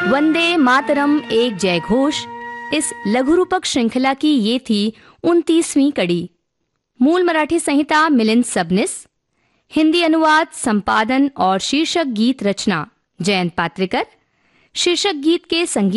वंदे मातरम एक जय घोष इस लघु रूपक श्रृंखला की ये थी 29वीं कड़ी। मूल मराठी संहिता मिलिंद सबनिस, हिंदी अनुवाद, संपादन और शीर्षक गीत रचना जयंत पात्रिकर। शीर्षक गीत के संगीत